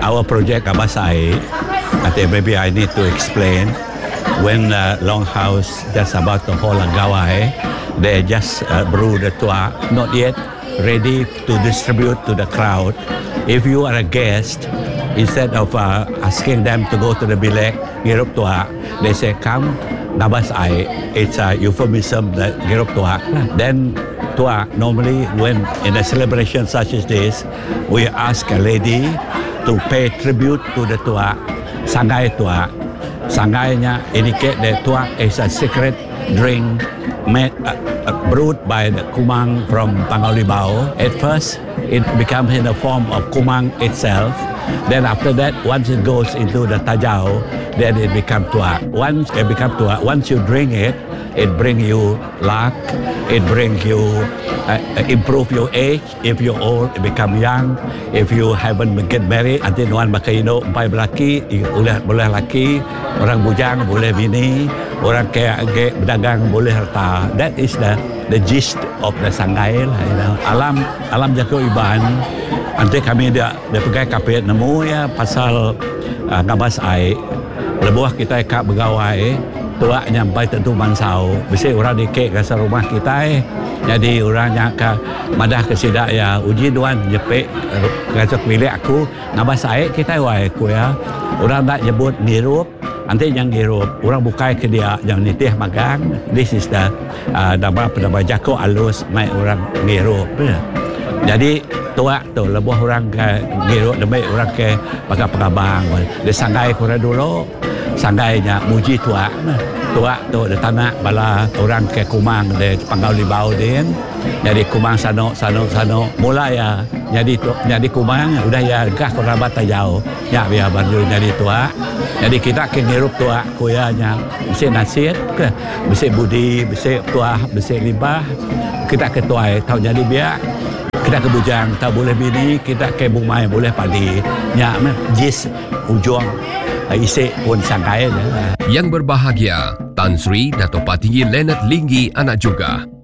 our project Abasai, I think maybe I need to explain. When Longhouse just about to hold a gawai, they just brew the tua, not yet ready to distribute to the crowd. If you are a guest, instead of asking them to go to the bilek, ngirup tua, they say, come, nabas ai. It's a euphemism that ngirup tua. Then tua, normally when in a celebration such as this, we ask a lady to pay tribute to the tua, sangai tua. Sangainya indicate that tua is a secret drink made brewed by the kumang from Pangaulibao. At first, it becomes in the form of kumang itself. Then after that, once it goes into the tajau, then it becomes tua. Once it becomes tua, once you drink it, it brings you luck. It brings you improve your age. If you're old, it become young. If you haven't get married, nanti nuan makaino empai belaki, boleh laki, orang bujang boleh bini, orang kaya berdagang boleh harta. That is the gist of the Sangai lah. You know. Alam Jago Iban. Nanti kami dia pegai kapit nemu ya pasal ngabas ai. Lebuah kita kak begawai. Tua nyampai tentu mansau. Bisa orang dikek ke rumah kita. Jadi orang yang ke madah ke sidak ya uji duan jepek kasut milik aku ngabas ai kita wai ku ya. Orang tak nyebut ngirup. Nanti yang ngirup orang bukai ke dia yang nitih magang. This is the nama Jago alus mai orang ngirup. Jadi tua tu lebuh orang ke ngirup demi orang ke pakai pengabang. Dia sangai kurang dulu. Sangainya muji tua tu di tanah bala orang ke kumang di Pangaulibao din. Jadi kumang sano mulai ya jadi kumang udah ya gah kerabat tajau ya biar baru jadi tua. Jadi kita ke ngirup tua kuyanya bisa nasihat ke bisa budi bisa tua bisa libah kita ke tua tahu jadi biar kita ke bujang tahu boleh bini kita ke bumai boleh padi nya jis ujung isi pun sangkai. Yang berbahagia, Tan Sri Dato' Patinggi Leonard Linggi anak juga